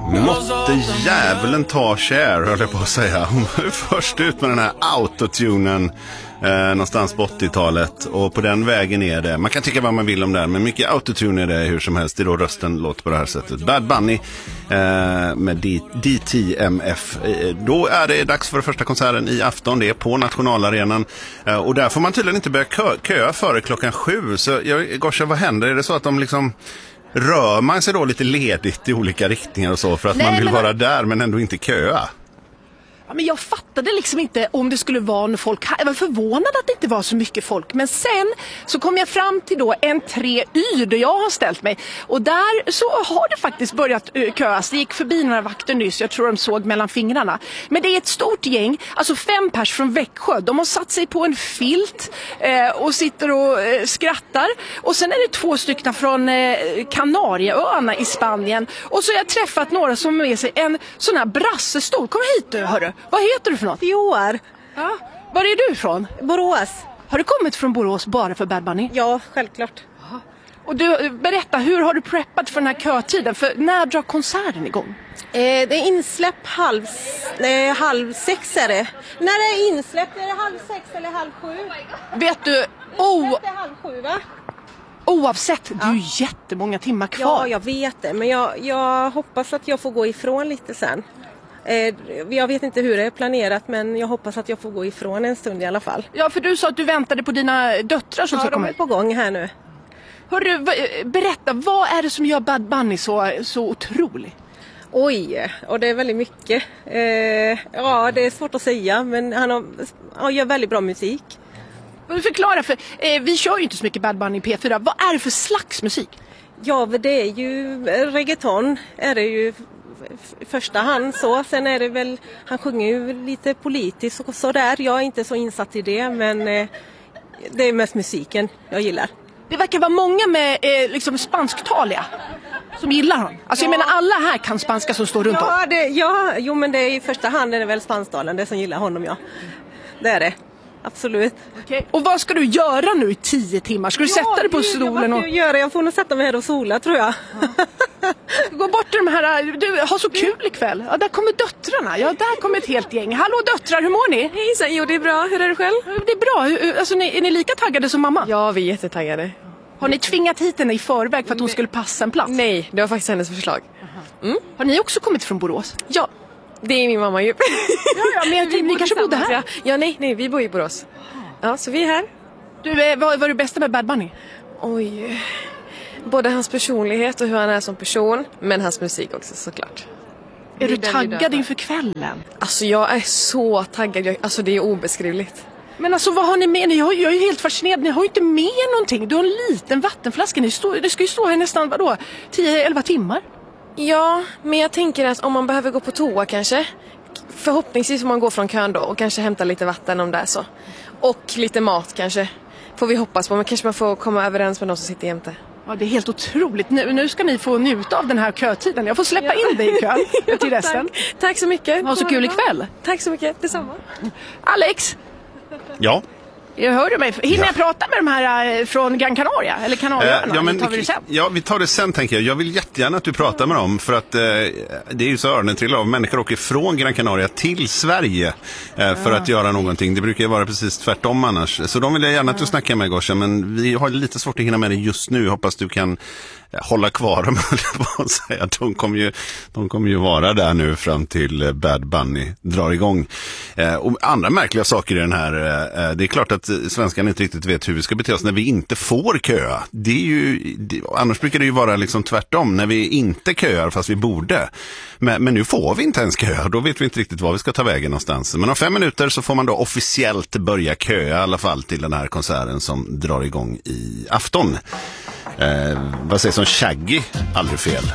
Måtte djävulen ta Cher, höll jag på att säga. Hon var ju först ut med den här autotunen någonstans på 80-talet. Och på den vägen är det, man kan tycka vad man vill om det, men mycket autotune är det hur som helst. Det är då rösten låter på det här sättet. Bad Bunny med DTMF. Då är det dags för första konserten i afton. Det är på Nationalarenan. Och där får man tydligen inte börja köa före 7:00. Så Gosha, vad händer? Är det så att de liksom... Rör man sig då lite ledigt i olika riktningar och så för att man vill vara där men ändå inte köa? Ja, men jag fattade liksom inte om det skulle vara folk här. Jag var förvånad att det inte var så mycket folk. Men sen så kom jag fram till då entré Y där jag har ställt mig. Och där så har det faktiskt börjat köas. Det gick förbi några vakter nyss. Jag tror de såg mellan fingrarna. Men det är ett stort gäng. Alltså 5 pers från Växjö. De har satt sig på en filt och sitter och skrattar. Och sen är det 2 stycken från Kanarieöarna i Spanien. Och så har jag träffat några som har med sig en sån här brassestol. Kom hit du, hörru. Vad heter du för något? Joar. Ja. Var är du ifrån? Borås. Har du kommit från Borås bara för Bad Bunny? Ja, självklart. Aha. Och du, berätta, hur har du preppat för den här kötiden? För när drar konserten igång? Det är insläpp 5:30 är det. När det är insläpp är det 5:30 eller 6:30. Vet du, Det är 6:30 va? Oavsett, det är ju jättemånga timmar kvar. Ja, jag vet det. Men jag hoppas att jag får gå ifrån lite sen. Jag vet inte hur det är planerat, men jag hoppas att jag får gå ifrån en stund i alla fall. Ja, för du sa att du väntade på dina döttrar som ska komma. Ja, de är på gång här nu. Hörru, berätta, vad är det som gör Bad Bunny så otrolig? Oj, och det är väldigt mycket. Ja, det är svårt att säga, men han gör väldigt bra musik. Förklara, för vi kör ju inte så mycket Bad Bunny i P4. Vad är det för slags musik? Ja, det är ju reggaeton, är det ju i första hand så. Sen är det väl, han sjunger ju lite politiskt och sådär. Jag är inte så insatt i det, men det är mest musiken jag gillar. Det verkar vara många med liksom spansktaliga som gillar honom. Alltså jag menar, alla här kan spanska som står runt om. Men det är i första hand är det väl spansktalande som gillar honom, ja. Det är det. Absolut. Okay. Och vad ska du göra nu i 10 timmar? Ska du sätta dig på stolen? Jag får nog sätta mig här och sola, tror jag. Gå bort till de här. Du har så kul ikväll. Ja, där kommer döttrarna. Ja, där kommer ett helt gäng. Hallå döttrar, hur mår ni? Hejsan, jo det är bra. Hur är det själv? Det är bra. Alltså, är ni lika taggade som mamma? Ja, vi är jättetaggade. Har ni tvingat hit henne i förväg för att hon skulle passa en plats? Nej, det var faktiskt hennes förslag. Har ni också kommit från Borås? Ja, det är min mamma ju. Ja, men ni kanske bodde här? Ja, nej, vi bor i Borås. Ja, så vi är här. Du, vad är det bästa med Bad Bunny? Oj, både hans personlighet och hur han är som person, men hans musik också såklart. Är du taggad inför kvällen? Alltså jag är så taggad, alltså det är obeskrivligt. Men alltså vad har ni med? Jag är ju helt fascinerad, ni har ju inte med någonting. Du har en liten vattenflaska, det ska ju stå här nästan, 10-11 timmar? Ja, men jag tänker att om man behöver gå på toa kanske, förhoppningsvis får man gå från kön då och kanske hämta lite vatten om det är så. Och lite mat kanske, får vi hoppas på, men kanske man får komma överens med någon som sitter jämte. Ja, det är helt otroligt. Nu ska ni få njuta av den här kötiden. Jag får släppa in dig i kön till resten. Tack så mycket. Ha så kul ikväll. Tack så mycket, detsamma. Alex! Ja? Jag hör du mig. Hinner jag prata med de här från Gran Canaria? Eller Kanarieöarna? Vi tar det sen, tänker jag. Jag vill jättegärna att du pratar med dem. För att det är ju så öronen trillar av. Människor åker från Gran Canaria till Sverige för att göra någonting. Det brukar ju vara precis tvärtom annars. Så de vill jag gärna att du snackar med, Gosha. Men vi har lite svårt att hinna med det just nu. Hoppas du kan hålla kvar dem. De kommer ju vara där nu fram till Bad Bunny drar igång. Och andra märkliga saker i den här. Det är klart att svenskarna inte riktigt vet hur vi ska bete oss när vi inte får köa. Annars brukar det ju vara liksom tvärtom, när vi inte köar fast vi borde. Men nu får vi inte ens köa, då vet vi inte riktigt var vi ska ta vägen någonstans. Men om 5 minuter så får man då officiellt börja köa i alla fall till den här konserten som drar igång i afton. Vad sägs om Shaggy? Aldrig fel.